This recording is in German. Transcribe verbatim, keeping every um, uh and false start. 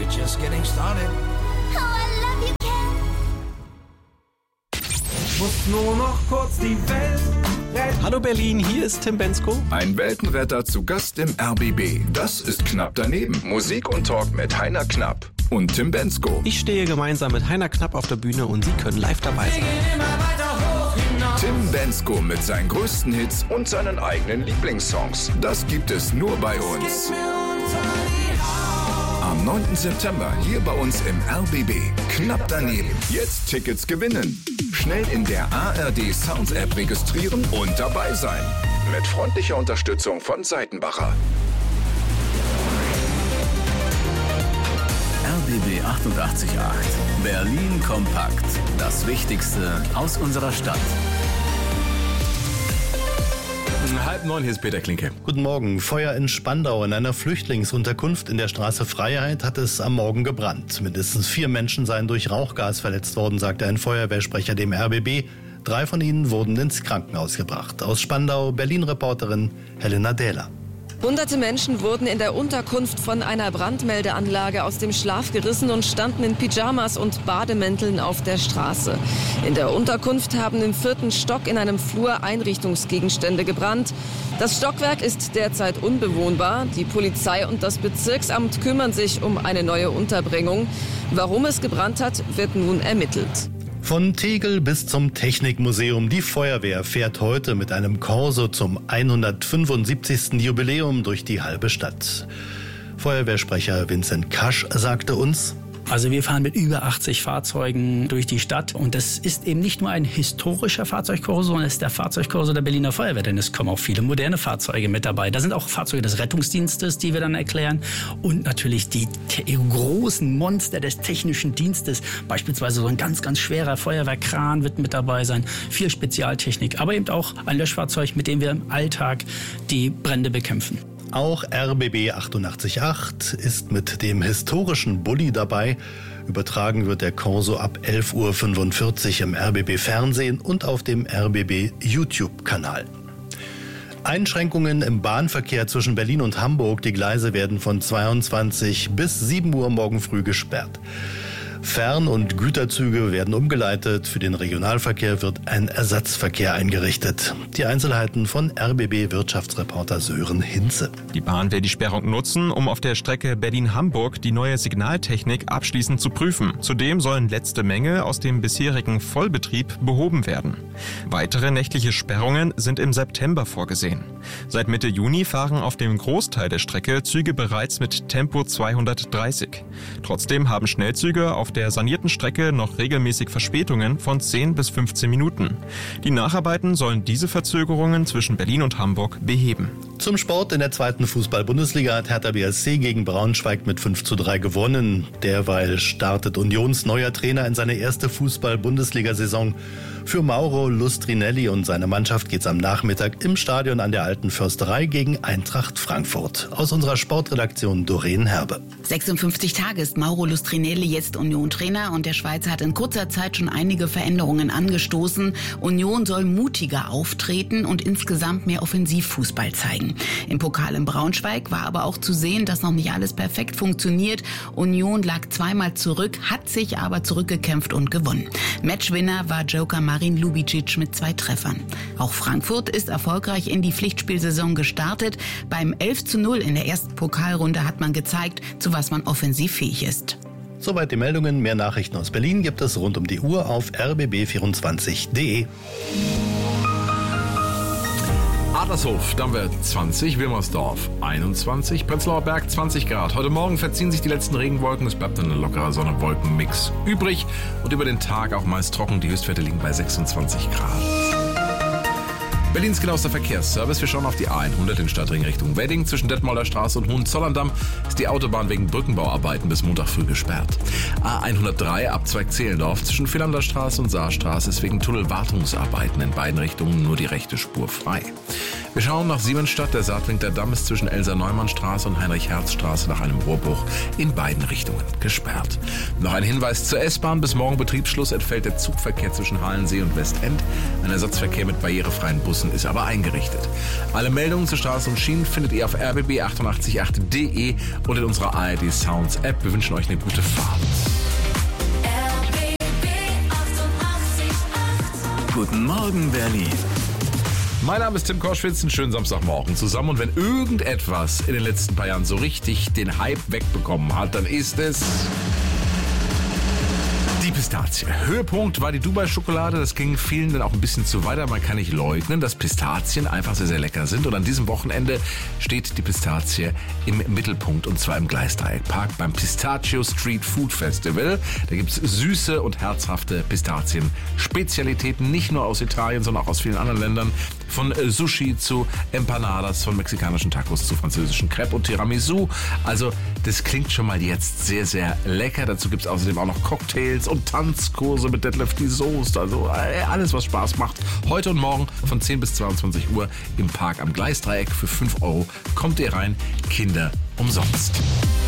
we're just getting started. Oh, I love you, Ken. Muss nur noch kurz die Welt retten. Hallo Berlin, hier ist Tim Bendzko. Ein Weltenretter zu Gast im R B B. Das ist Knapp daneben. Musik und Talk mit Heiner Knapp und Tim Bendzko. Ich stehe gemeinsam mit Heiner Knapp auf der Bühne und Sie können live dabei sein. Tim Bendzko mit seinen größten Hits und seinen eigenen Lieblingssongs. Das gibt es nur bei uns. Am neunten September hier bei uns im R B B. Knapp daneben. Jetzt Tickets gewinnen. Schnell in der A R D Sounds App registrieren und dabei sein. Mit freundlicher Unterstützung von Seitenbacher. R B B achtundachtzig Komma acht. Berlin kompakt. Das Wichtigste aus unserer Stadt. Halb neun, hier ist Peter Klinke. Guten Morgen. Feuer in Spandau. In einer Flüchtlingsunterkunft in der Straße Freiheit hat es am Morgen gebrannt. Mindestens vier Menschen seien durch Rauchgas verletzt worden, sagte ein Feuerwehrsprecher dem R B B. Drei von ihnen wurden ins Krankenhaus gebracht. Aus Spandau, Berlin-Reporterin Helena Dähler. Hunderte Menschen wurden in der Unterkunft von einer Brandmeldeanlage aus dem Schlaf gerissen und standen in Pyjamas und Bademänteln auf der Straße. In der Unterkunft haben im vierten Stock in einem Flur Einrichtungsgegenstände gebrannt. Das Stockwerk ist derzeit unbewohnbar. Die Polizei und das Bezirksamt kümmern sich um eine neue Unterbringung. Warum es gebrannt hat, wird nun ermittelt. Von Tegel bis zum Technikmuseum. Die Feuerwehr fährt heute mit einem Corso zum hundertfünfundsiebzigsten Jubiläum durch die halbe Stadt. Feuerwehrsprecher Vincent Kasch sagte uns: Also wir fahren mit über achtzig Fahrzeugen durch die Stadt und das ist eben nicht nur ein historischer Fahrzeugkorso, sondern es ist der Fahrzeugkorso der Berliner Feuerwehr, denn es kommen auch viele moderne Fahrzeuge mit dabei. Da sind auch Fahrzeuge des Rettungsdienstes, die wir dann erklären, und natürlich die te- großen Monster des technischen Dienstes, beispielsweise so ein ganz, ganz schwerer Feuerwehrkran wird mit dabei sein, viel Spezialtechnik, aber eben auch ein Löschfahrzeug, mit dem wir im Alltag die Brände bekämpfen. Auch R B B achtundachtzig Komma acht ist mit dem historischen Bulli dabei. Übertragen wird der Corso ab elf Uhr fünfundvierzig im R B B Fernsehen und auf dem R B B YouTube-Kanal. Einschränkungen im Bahnverkehr zwischen Berlin und Hamburg. Die Gleise werden von zweiundzwanzig bis sieben Uhr morgen früh gesperrt. Fern- und Güterzüge werden umgeleitet. Für den Regionalverkehr wird ein Ersatzverkehr eingerichtet. Die Einzelheiten von R B B-Wirtschaftsreporter Sören Hinze. Die Bahn will die Sperrung nutzen, um auf der Strecke Berlin-Hamburg die neue Signaltechnik abschließend zu prüfen. Zudem sollen letzte Mängel aus dem bisherigen Vollbetrieb behoben werden. Weitere nächtliche Sperrungen sind im September vorgesehen. Seit Mitte Juni fahren auf dem Großteil der Strecke Züge bereits mit Tempo zweihundertdreißig. Trotzdem haben Schnellzüge auf der sanierten Strecke noch regelmäßig Verspätungen von zehn bis fünfzehn Minuten. Die Nacharbeiten sollen diese Verzögerungen zwischen Berlin und Hamburg beheben. Zum Sport: In der zweiten Fußball-Bundesliga hat Hertha B S C gegen Braunschweig mit fünf zu drei gewonnen. Derweil startet Unions neuer Trainer in seine erste Fußball-Bundesliga-Saison. Für Mauro Lustrinelli und seine Mannschaft geht's am Nachmittag im Stadion an der Alten Försterei gegen Eintracht Frankfurt. Aus unserer Sportredaktion Doreen Herbe. sechsundfünfzig Tage ist Mauro Lustrinelli jetzt Union-Trainer und der Schweizer hat in kurzer Zeit schon einige Veränderungen angestoßen. Union soll mutiger auftreten und insgesamt mehr Offensivfußball zeigen. Im Pokal in Braunschweig war aber auch zu sehen, dass noch nicht alles perfekt funktioniert. Union lag zweimal zurück, hat sich aber zurückgekämpft und gewonnen. Matchwinner war Joker Marin Lubicic mit zwei Treffern. Auch Frankfurt ist erfolgreich in die Pflichtspielsaison gestartet. Beim elf zu null in der ersten Pokalrunde hat man gezeigt, zu was man offensiv fähig ist. Soweit die Meldungen. Mehr Nachrichten aus Berlin gibt es rund um die Uhr auf r b b vierundzwanzig punkt d e. Adlershof, Dammwert zwanzig, Wilmersdorf einundzwanzig, Prenzlauer Berg zwanzig Grad. Heute Morgen verziehen sich die letzten Regenwolken, es bleibt ein lockerer Sonne-Wolken-Mix übrig und über den Tag auch meist trocken. Die Höchstwerte liegen bei sechsundzwanzig Grad. Berlins genauester Verkehrsservice. Wir schauen auf die A hundert in Stadtring Richtung Wedding. Zwischen Detmolder Straße und Hohenzollern-Damm ist die Autobahn wegen Brückenbauarbeiten bis Montag früh gesperrt. A hundertdrei Abzweig Zehlendorf zwischen Villander Straße und Saarstraße ist wegen Tunnelwartungsarbeiten in beiden Richtungen nur die rechte Spur frei. Wir schauen nach Siemensstadt. Der Saatwinkler Damm ist zwischen Elsa-Neumann-Straße und Heinrich-Herz-Straße nach einem Rohrbruch in beiden Richtungen gesperrt. Noch ein Hinweis zur S-Bahn. Bis morgen Betriebsschluss entfällt der Zugverkehr zwischen Halensee und Westend. Ein Ersatzverkehr mit barrierefreien Bussen ist aber eingerichtet. Alle Meldungen zu Straßen und Schienen findet ihr auf r b b achtundachtzig acht punkt d e und in unserer A R D Sounds App. Wir wünschen euch eine gute Fahrt. Guten Morgen, Berlin. Mein Name ist Tim Koschwitz, einen schönen Samstagmorgen zusammen. Und wenn irgendetwas in den letzten paar Jahren so richtig den Hype wegbekommen hat, dann ist es die Pistazie. Höhepunkt war die Dubai-Schokolade. Das ging vielen dann auch ein bisschen zu weiter. Man kann nicht leugnen, dass Pistazien einfach sehr, sehr lecker sind. Und an diesem Wochenende steht die Pistazie im Mittelpunkt. Und zwar im Gleisdreieckpark beim Pistachio Street Food Festival. Da gibt es süße und herzhafte Pistazien-Spezialitäten. Nicht nur aus Italien, sondern auch aus vielen anderen Ländern. Von Sushi zu Empanadas, von mexikanischen Tacos zu französischen Crepe und Tiramisu. Also das klingt schon mal jetzt sehr, sehr lecker. Dazu gibt es außerdem auch noch Cocktails und Tanzkurse mit Detlef die Soest. Also alles, was Spaß macht. Heute und morgen von zehn bis zweiundzwanzig Uhr im Park am Gleisdreieck. Für fünf Euro kommt ihr rein. Kinder umsonst.